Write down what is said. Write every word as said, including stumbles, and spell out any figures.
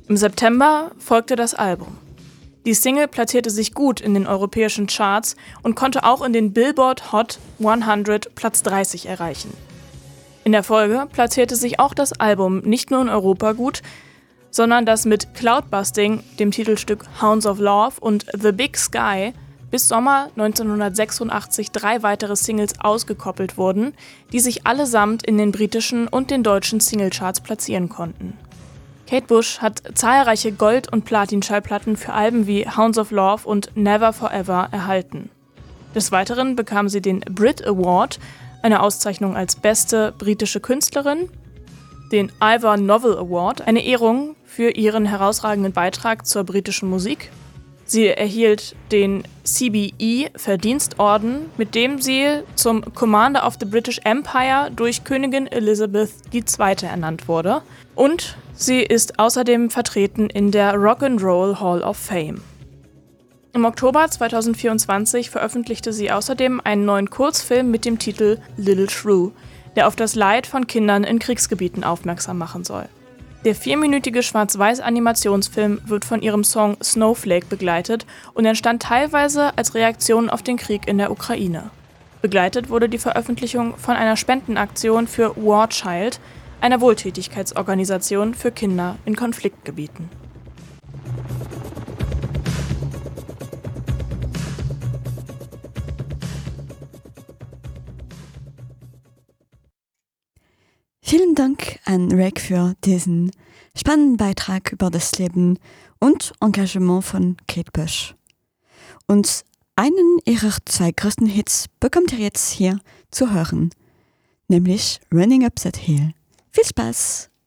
Im September folgte das Album. Die Single platzierte sich gut in den europäischen Charts und konnte auch in den Billboard Hot hundert Platz dreißig erreichen. In der Folge platzierte sich auch das Album nicht nur in Europa gut, sondern das mit Cloudbusting, dem Titelstück Hounds of Love und The Big Sky bis Sommer neunzehnhundertsechsundachtzig drei weitere Singles ausgekoppelt wurden, die sich allesamt in den britischen und den deutschen Singlecharts platzieren konnten. Kate Bush hat zahlreiche Gold- und Platin-Schallplatten für Alben wie Hounds of Love und Never Forever erhalten. Des Weiteren bekam sie den Brit Award, eine Auszeichnung als beste britische Künstlerin, den Ivor Novel Award, eine Ehrung für ihren herausragenden Beitrag zur britischen Musik. Sie erhielt den C B E-Verdienstorden, mit dem sie zum Commander of the British Empire durch Königin Elizabeth die Zweite ernannt wurde. Und sie ist außerdem vertreten in der Rock'n'Roll Hall of Fame. Im Oktober zweitausendvierundzwanzig veröffentlichte sie außerdem einen neuen Kurzfilm mit dem Titel Little Shrew, der auf das Leid von Kindern in Kriegsgebieten aufmerksam machen soll. Der vierminütige Schwarz-Weiß-Animationsfilm wird von ihrem Song Snowflake begleitet und entstand teilweise als Reaktion auf den Krieg in der Ukraine. Begleitet wurde die Veröffentlichung von einer Spendenaktion für War Child, einer Wohltätigkeitsorganisation für Kinder in Konfliktgebieten. Vielen Dank an Reg für diesen spannenden Beitrag über das Leben und Engagement von Kate Bush. Und einen ihrer zwei größten Hits bekommt ihr jetzt hier zu hören, nämlich Running Up That Hill. Viel Spaß!